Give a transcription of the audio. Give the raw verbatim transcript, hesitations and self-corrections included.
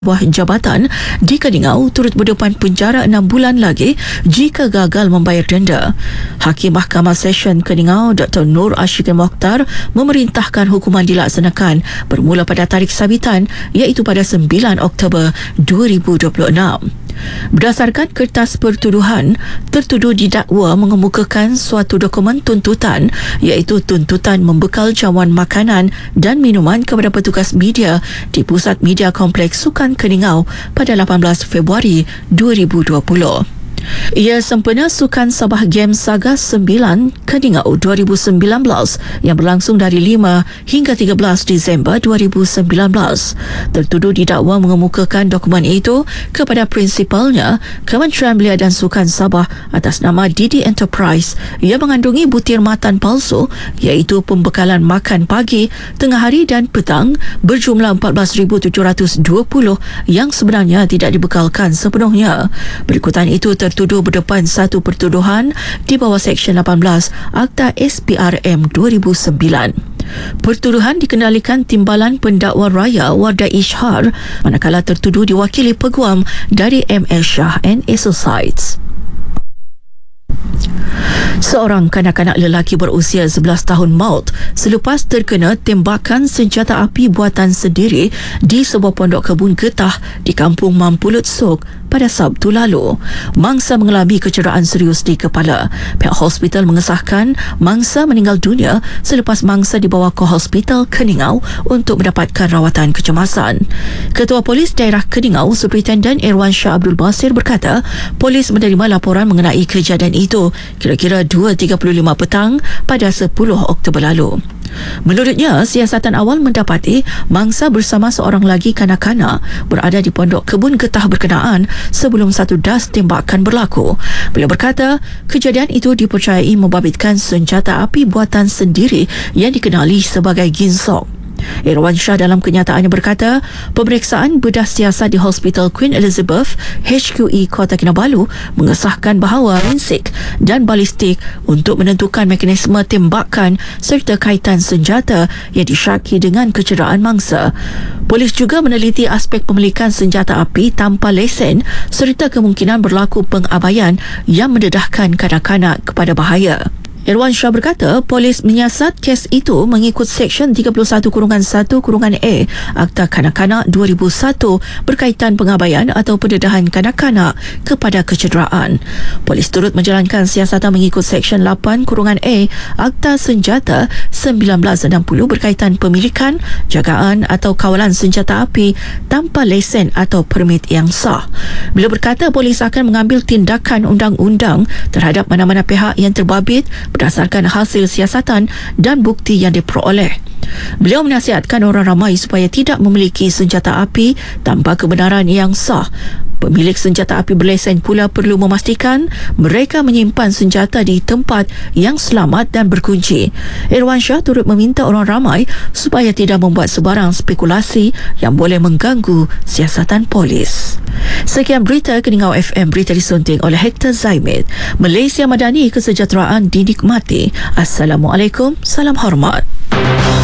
buah jabatan di Keningau turut berdepan penjara enam bulan lagi jika gagal membayar denda. Hakim Mahkamah Session Keningau Doktor Nur Ashikin Mokhtar memerintahkan hukuman dilaksanakan bermula pada tarikh sabitan iaitu pada sembilan Oktober dua ribu dua puluh enam. Berdasarkan kertas pertuduhan, tertuduh didakwa mengemukakan suatu dokumen tuntutan iaitu tuntutan membekal cawan makanan dan minuman kepada petugas media di Pusat Media Kompleks Sukan Keningau pada lapan belas Februari dua ribu dua puluh. Ia sempena Sukan Sabah Games Saga sembilan Keningau dua ribu sembilan belas yang berlangsung dari lima hingga tiga belas Disember dua ribu sembilan belas. Tertuduh didakwa mengemukakan dokumen itu kepada prinsipalnya Kementerian Belia dan Sukan Sabah atas nama D D Enterprise. Ia mengandungi butir matan palsu iaitu pembekalan makan pagi, tengah hari dan petang berjumlah empat belas ribu tujuh ratus dua puluh yang sebenarnya tidak dibekalkan sepenuhnya. Berikutan itu tertuduh berdepan satu pertuduhan di bawah Seksyen lapan belas Akta S P R M dua ribu sembilan. Pertuduhan dikendalikan Timbalan Pendakwa Raya Wardah Ishar, manakala tertuduh diwakili peguam dari M L Shah and Associates. Seorang kanak-kanak lelaki berusia sebelas tahun maut selepas terkena tembakan senjata api buatan sendiri di sebuah pondok kebun getah di Kampung Mampulut Sok pada Sabtu lalu. Mangsa mengalami kecederaan serius di kepala. Pihak hospital mengesahkan mangsa meninggal dunia selepas mangsa dibawa ke Hospital Keningau untuk mendapatkan rawatan kecemasan. Ketua Polis Daerah Keningau, Superintendent Irwansyah Abdul Basir berkata, polis menerima laporan mengenai kejadian itu kira-kira dua tiga puluh lima petang pada sepuluh Oktober lalu. Menurutnya, siasatan awal mendapati mangsa bersama seorang lagi kanak-kanak berada di pondok kebun getah berkenaan sebelum satu das tembakan berlaku. Beliau berkata, kejadian itu dipercayai membabitkan senjata api buatan sendiri yang dikenali sebagai ginsok. Irwansyah dalam kenyataannya berkata, pemeriksaan bedah siasat di Hospital Queen Elizabeth H Q E Kota Kinabalu mengesahkan bahawa forensik dan balistik untuk menentukan mekanisme tembakan serta kaitan senjata yang disyaki dengan kecederaan mangsa. Polis juga meneliti aspek pemilikan senjata api tanpa lesen serta kemungkinan berlaku pengabaian yang mendedahkan kanak-kanak kepada bahaya. Irwansyah berkata, polis menyiasat kes itu mengikut Seksyen tiga puluh satu satu A Akta Kanak-Kanak dua ribu satu berkaitan pengabaian atau pendedahan kanak-kanak kepada kecederaan. Polis turut menjalankan siasatan mengikut Seksyen lapan A Akta Senjata seribu sembilan ratus enam puluh berkaitan pemilikan, jagaan atau kawalan senjata api tanpa lesen atau permit yang sah. Beliau berkata, polis akan mengambil tindakan undang-undang terhadap mana-mana pihak yang terbabit berdasarkan hasil siasatan dan bukti yang diperoleh. Beliau menasihatkan orang ramai supaya tidak memiliki senjata api tanpa kebenaran yang sah. Pemilik senjata api berlesen pula perlu memastikan mereka menyimpan senjata di tempat yang selamat dan berkunci. Irwansyah turut meminta orang ramai supaya tidak membuat sebarang spekulasi yang boleh mengganggu siasatan polis. Sekian berita Keningau F M, berita disunting oleh Hector Zaimid. Malaysia Madani, kesejahteraan dinikmati. Assalamualaikum, salam hormat.